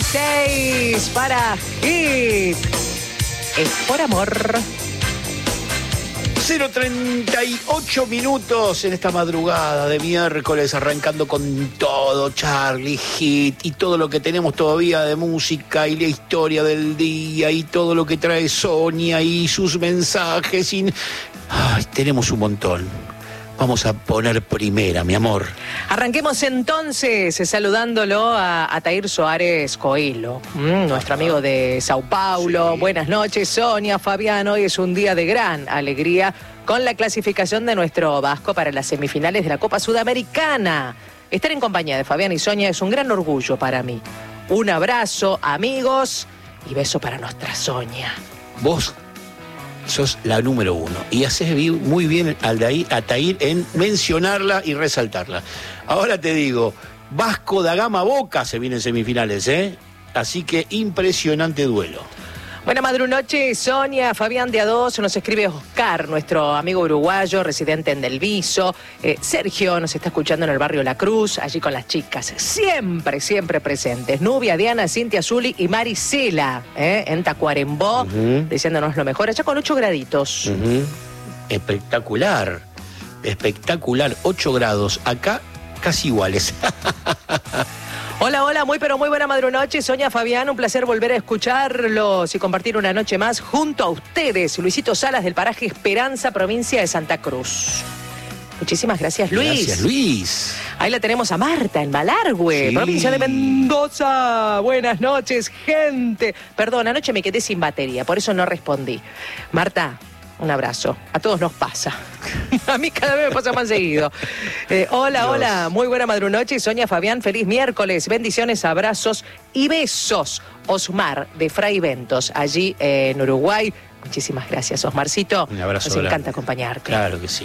16 para Hit. Es por amor. 0:38 minutos en esta madrugada de miércoles, arrancando con todo, Charlie, Hit y todo lo que tenemos todavía de música y la historia del día y todo lo que trae Sonia y sus mensajes. Ay, tenemos un montón. Vamos a poner primera, mi amor. Arranquemos entonces saludándolo a Tair Soares Coelho, nuestro amigo de Sao Paulo. Sí. Buenas noches, Sonia, Fabián. Hoy es un día de gran alegría con la clasificación de nuestro Vasco para las semifinales de la Copa Sudamericana. Estar en compañía de Fabián y Sonia es un gran orgullo para mí. Un abrazo, amigos, y beso para nuestra Sonia. Vos sos la número 1 y haces muy bien a Tair en mencionarla y resaltarla. Ahora te digo, Vasco da Gama Boca se viene en semifinales, ¿eh? Así que impresionante duelo. Buena madrunoche, Sonia, Fabián de A2, nos escribe Oscar, nuestro amigo uruguayo, residente en Del Viso. Sergio nos está escuchando en el barrio La Cruz, allí con las chicas, siempre, siempre presentes. Nubia, Diana, Cintia, Zuli y Maricela, en Tacuarembó, diciéndonos lo mejor, allá con 8 graditos. Espectacular, espectacular, 8 grados, acá casi iguales. Hola, hola, muy pero muy buena madrunoche, Sonia, Fabián, un placer volver a escucharlos y compartir una noche más junto a ustedes. Luisito Salas del paraje Esperanza, provincia de Santa Cruz. Muchísimas gracias, Luis. Gracias, Luis. Ahí la tenemos a Marta en Malargüe, sí, provincia de Mendoza. Buenas noches, gente. Perdón, anoche me quedé sin batería, por eso no respondí. Marta, un abrazo. A todos nos pasa. A mí cada vez me pasa más seguido. Hola, Dios. Hola. Muy buena madrunoche. Sonia, Fabián, feliz miércoles. Bendiciones, abrazos y besos. Osmar, de Fray Ventos, allí en Uruguay. Muchísimas gracias, Osmarcito. Un abrazo. Nos encanta acompañarte. Claro que sí.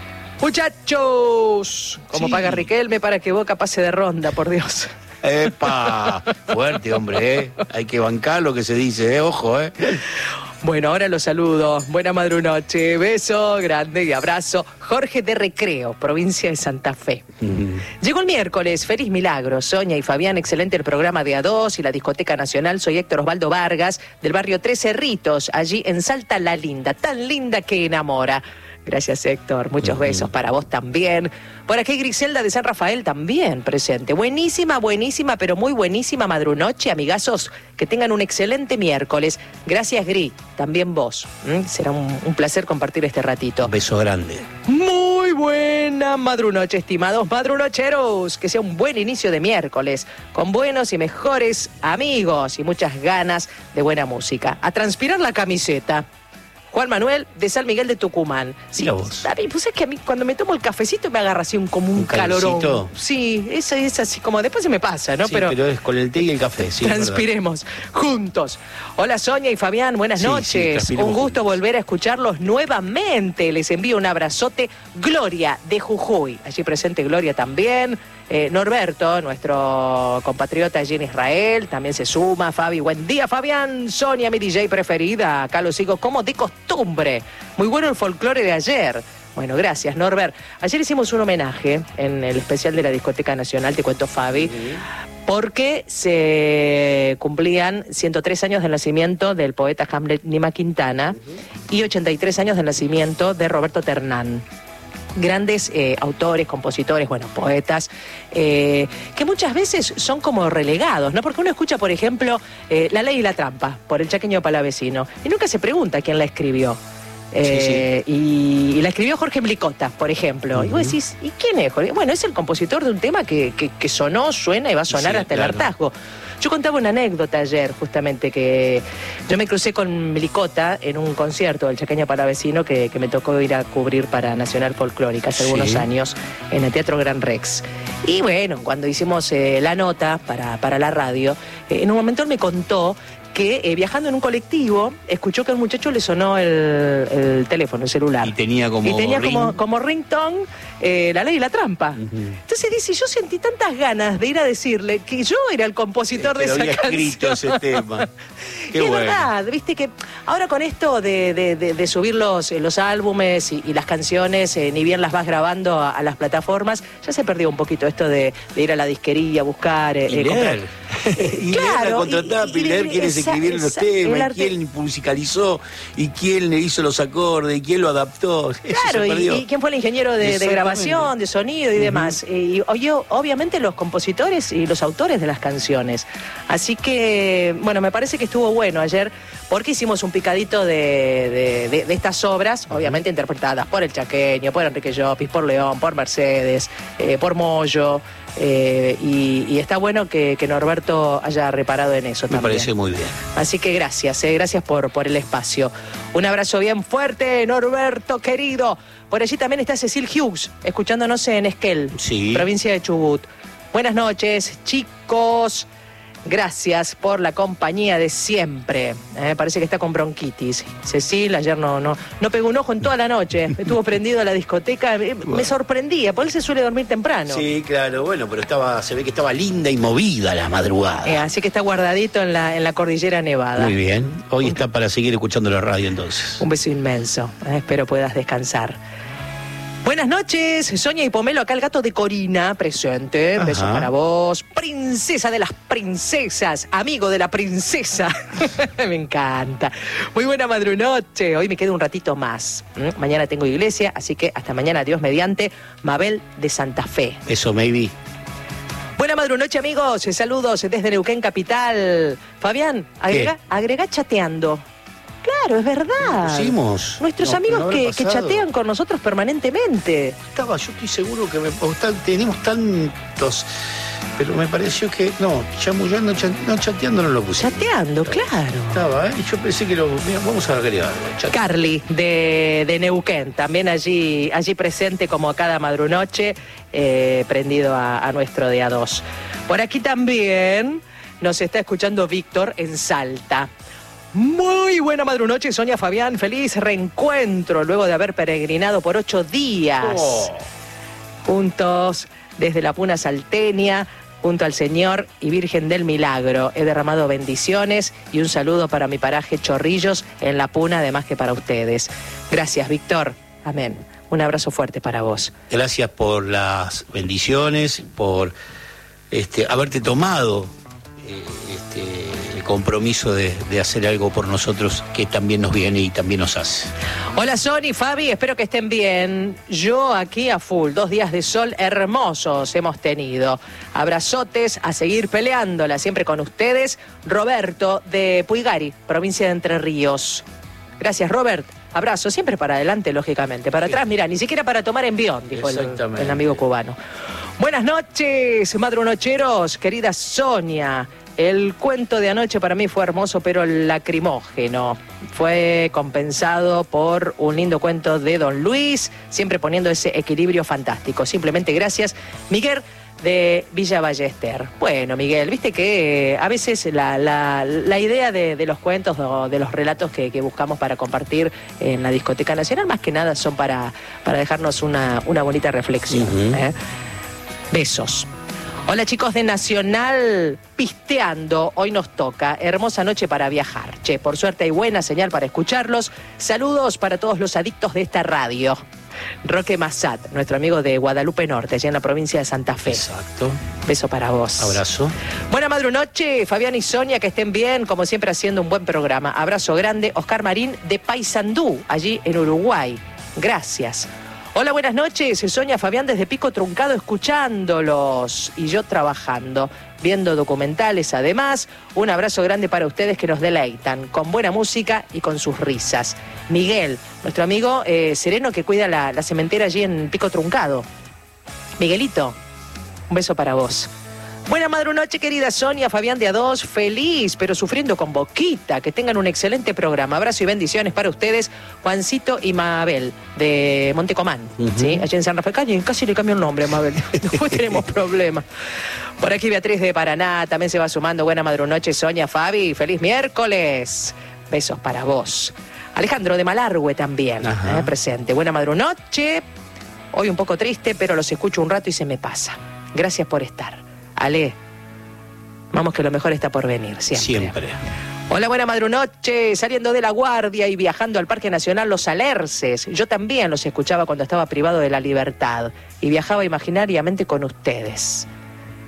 Muchachos, como sí. Paga Riquelme para que Boca pase de ronda, por Dios. ¡Epa! Fuerte, hombre, ¿eh? Hay que bancar lo que se dice, ¿eh? Ojo, ¿eh? Bueno, ahora los saludo. Buena madrunoche, beso grande y abrazo. Jorge de Recreo, provincia de Santa Fe. Llegó el miércoles, feliz milagro. Sonia y Fabián, excelente el programa de A2 y la Discoteca Nacional. Soy Héctor Osvaldo Vargas, del barrio Tres Cerritos, allí en Salta La Linda, tan linda que enamora. Gracias, Héctor. Muchos besos para vos también. Por aquí Griselda de San Rafael también presente. Buenísima, buenísima, pero muy buenísima madrunoche, amigazos. Que tengan un excelente miércoles. Gracias, Gri. También vos. Será un placer compartir este ratito. Un beso grande. Muy buena madrunoche, estimados madrunocheros. Que sea un buen inicio de miércoles, con buenos y mejores amigos y muchas ganas de buena música. A transpirar la camiseta. Juan Manuel de San Miguel de Tucumán. Sí, David, pues es que a mí cuando me tomo el cafecito me agarra así como un calorón. Sí, eso es así como después se me pasa, ¿no? Sí, pero es con el té y el café, sí. Transpiremos juntos. Hola Sonia y Fabián, buenas noches. Sí, un gusto volver a escucarlos nuevamente. Les envío un abrazote. Gloria de Jujuy. Allí presente Gloria también. Norberto, nuestro compatriota allí en Israel, también se suma. Fabi, buen día, Fabián. Sonia, mi DJ preferida. Acá lo sigo como de costumbre. Muy bueno el folclore de ayer. Bueno, gracias, Norbert. Ayer hicimos un homenaje en el especial de la Discoteca Nacional, te cuento, Fabi, porque se cumplían 103 años del nacimiento del poeta Hamlet Nima Quintana y 83 años del nacimiento de Roberto Ternán. Grandes autores, compositores, bueno, poetas, que muchas veces son como relegados, ¿no? Porque uno escucha, por ejemplo, La Ley y la Trampa, por el Chaqueño Palavecino, y nunca se pregunta quién la escribió. Sí. Y la escribió Jorge Mlicota, por ejemplo. Y vos decís, ¿y quién es Jorge? Bueno, es el compositor de un tema que sonó, suena y va a sonar hasta el hartazgo. Yo contaba una anécdota ayer, justamente, que yo me crucé con Mlicota en un concierto del Chaqueño Palavecino que me tocó ir a cubrir para Nacional Folclórica hace algunos años en el Teatro Gran Rex. Y bueno, cuando hicimos la nota para la radio, en un momento él me contó que viajando en un colectivo escuchó que al muchacho le sonó el teléfono, el celular. Y tenía como ringtone La Ley y la Trampa. Entonces dice, yo sentí tantas ganas de ir a decirle que yo era el compositor de esa canción. Escrito ese tema. Qué es bueno. verdad, viste que ahora con esto de subir los álbumes y las canciones, ni bien las vas grabando a las plataformas, ya se perdió un poquito esto de ir a la disquería, buscar... Y leer. Y leer la contratapa y leer quiénes escribieron los temas, y quién musicalizó, y quién le hizo los acordes, y quién lo adaptó. Claro, y quién fue el ingeniero de grabación, de sonido y demás. Y obviamente los compositores y los autores de las canciones. Así que, bueno, me parece que estuvo bueno ayer, porque hicimos un picadito de estas obras, obviamente interpretadas por El Chaqueño, por Enrique Llopis, por León, por Mercedes, por Moyo. Y está bueno que Norberto haya reparado en eso también. Me parece muy bien. Así que gracias por el espacio. Un abrazo bien fuerte, Norberto querido. Por allí también está Cecil Hughes, escuchándonos en Esquel, provincia de Chubut. Buenas noches, chicos. Gracias por la compañía de siempre. Parece que está con bronquitis. Cecil ayer no pegó un ojo en toda la noche. Estuvo prendido a la discoteca. Me sorprendía, porque él se suele dormir temprano. Sí, claro, bueno, pero se ve que estaba linda y movida la madrugada. Así que está guardadito en la cordillera Nevada. Muy bien. Hoy está para seguir escuchando la radio entonces. Un beso inmenso. Espero puedas descansar. Buenas noches, Sonia y Pomelo, acá el gato de Corina, presente. Beso para vos. Princesa de las princesas, amigo de la princesa. Me encanta. Muy buena madrunoche. Hoy me quedo un ratito más. Mañana tengo iglesia, así que hasta mañana, Dios mediante. Mabel de Santa Fe. Eso, maybe. Buena madrunoche, amigos. Saludos desde Neuquén Capital. Fabián, agrega chateando. Claro, es verdad. Pusimos. Nuestros amigos que chatean con nosotros permanentemente. Yo estoy seguro que tenemos tantos, pero me pareció que chamullando, chateando no lo pusimos. Chateando, claro. Estaba, y yo pensé que vamos a agregarlo. Carly, de Neuquén, también allí presente como cada madrunoche, prendido a nuestro día 2. Por aquí también nos está escuchando Víctor en Salta. Muy buena madrunoche, Sonia, Fabián, feliz reencuentro luego de haber peregrinado por 8 días. Juntos desde la Puna Salteña, junto al Señor y Virgen del Milagro. He derramado bendiciones y un saludo para mi paraje Chorrillos en la Puna, además que para ustedes. Gracias, Víctor. Amén. Un abrazo fuerte para vos. Gracias por las bendiciones, por haberte tomado el compromiso de hacer algo por nosotros que también nos viene y también nos hace. Hola Sony, Fabi, espero que estén bien. Yo aquí a full, 2 días de sol hermosos hemos tenido. Abrazotes, a seguir peleándola, siempre con ustedes. Roberto de Puigari, provincia de Entre Ríos. Gracias, Robert. Abrazo, siempre para adelante, lógicamente. Para atrás, mira, ni siquiera para tomar envión, dijo el amigo cubano. Buenas noches, madrunocheros, querida Sonia. El cuento de anoche para mí fue hermoso, pero lacrimógeno. Fue compensado por un lindo cuento de Don Luis, siempre poniendo ese equilibrio fantástico. Simplemente gracias, Miguel de Villa Ballester. Bueno, Miguel, viste que a veces la idea de los cuentos o de los relatos que buscamos para compartir en la Discoteca Nacional, más que nada son para dejarnos una bonita reflexión. Besos. Hola chicos de Nacional, pisteando, hoy nos toca, hermosa noche para viajar. Por suerte hay buena señal para escucharlos. Saludos para todos los adictos de esta radio. Roque Massat, nuestro amigo de Guadalupe Norte, allá en la provincia de Santa Fe. Exacto. Beso para vos. Abrazo. Buena madrunoche, Fabián y Sonia, que estén bien, como siempre haciendo un buen programa. Abrazo grande, Oscar Marín de Paysandú, allí en Uruguay. Gracias. Hola, buenas noches, Sonia, Fabián desde Pico Truncado escuchándolos y yo trabajando, viendo documentales además. Un abrazo grande para ustedes que nos deleitan con buena música y con sus risas. Miguel, nuestro amigo sereno que cuida la cementera allí en Pico Truncado. Miguelito, un beso para vos. Buena madrunoche, querida Sonia, Fabián de A2, feliz, pero sufriendo con boquita. Que tengan un excelente programa. Abrazo y bendiciones para ustedes, Juancito y Mabel, de Montecomán, ¿sí? Allí en San Rafael. Casi le cambio el nombre a Mabel, después tenemos problemas. Por aquí Beatriz de Paraná, también se va sumando. Buena madrunoche, Sonia, Fabi, feliz miércoles. Besos para vos. Alejandro de Malargüe también, presente. Buena madrunoche. Hoy un poco triste, pero los escucho un rato y se me pasa. Gracias por estar. Ale, vamos que lo mejor está por venir, siempre. Hola, buena madrunoche, saliendo de La Guardia y viajando al Parque Nacional Los Alerces. Yo también los escuchaba cuando estaba privado de la libertad y viajaba imaginariamente con ustedes.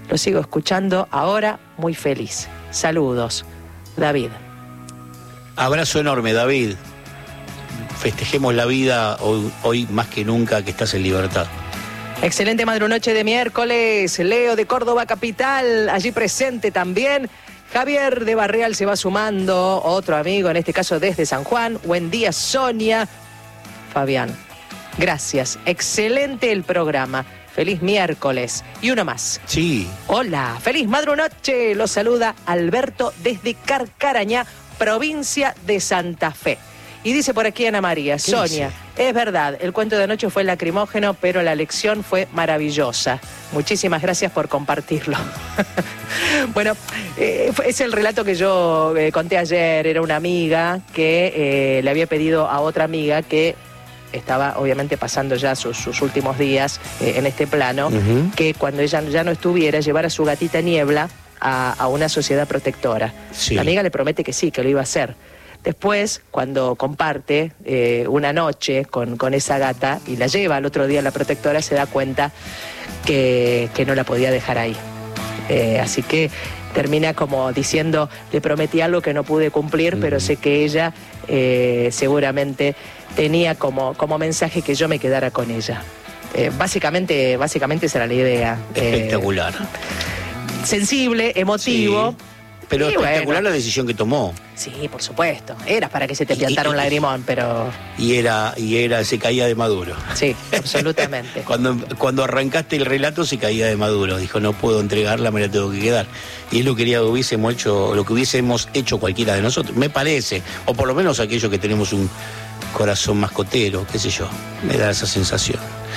Lo sigo escuchando ahora muy feliz. Saludos, David. Abrazo enorme, David. Festejemos la vida hoy más que nunca que estás en libertad. Excelente madrunoche de miércoles. Leo de Córdoba Capital, allí presente también. Javier de Barreal se va sumando, otro amigo, en este caso desde San Juan. Buen día, Sonia. Fabián, gracias. Excelente el programa. Feliz miércoles. Y uno más. Sí. Hola, feliz madrunoche. Los saluda Alberto desde Carcarañá, provincia de Santa Fe. Y dice por aquí Ana María, Sonia, es verdad, el cuento de anoche fue lacrimógeno, pero la lección fue maravillosa. Muchísimas gracias por compartirlo. Bueno, es el relato que yo conté ayer. Era una amiga que le había pedido a otra amiga que estaba obviamente pasando ya sus últimos días en este plano, que cuando ella ya no estuviera, llevara a su gatita Niebla a una sociedad protectora. Sí. La amiga le promete que sí, que lo iba a hacer. Después, cuando comparte una noche con esa gata y la lleva al otro día a la protectora, se da cuenta que no la podía dejar ahí. Así que termina como diciendo, le prometí algo que no pude cumplir, pero sé que ella seguramente tenía como mensaje que yo me quedara con ella. Básicamente esa era la idea. Espectacular. Sensible, emotivo. Sí. Pero espectacular la decisión que tomó. Sí, por supuesto. Era para que se te piantara un lagrimón, pero... Y se caía de maduro. Sí, absolutamente. Cuando arrancaste el relato se caía de maduro. Dijo, no puedo entregarla, me la tengo que quedar. Y es lo que hubiésemos hecho cualquiera de nosotros, me parece. O por lo menos aquellos que tenemos un corazón mascotero, qué sé yo. Me da esa sensación.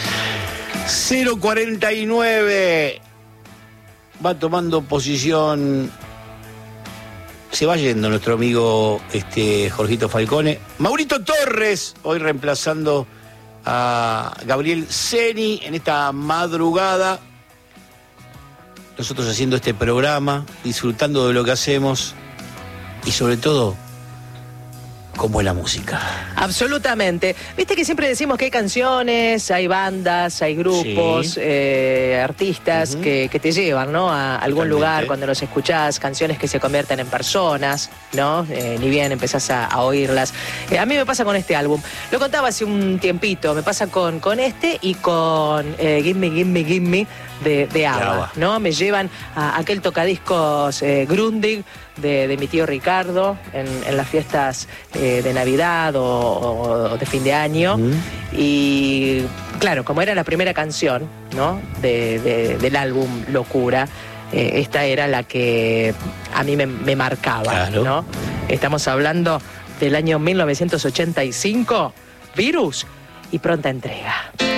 0:49. Va tomando posición... Se va yendo nuestro amigo Jorgito Falcone. Maurito Torres, hoy reemplazando a Gabriel Ceni en esta madrugada. Nosotros haciendo este programa, disfrutando de lo que hacemos y sobre todo, cómo es la música. Absolutamente. Viste que siempre decimos que hay canciones, hay bandas, hay grupos, artistas que te llevan, ¿no? A algún lugar cuando los escuchás, canciones que se convierten en personas, ¿no? Ni bien empezás a oírlas. A mí me pasa con este álbum. Lo contaba hace un tiempito. Me pasa con este y con Gimme, Gimme, Gimme de ABBA, ¿no? Me llevan a aquel tocadiscos Grundig de mi tío Ricardo en las fiestas de Navidad o de fin de año. Y claro, como era la primera canción, ¿no? del álbum Locura, esta era la que a mí me marcaba, claro, ¿no? Estamos hablando del año 1985, Virus y Pronta Entrega.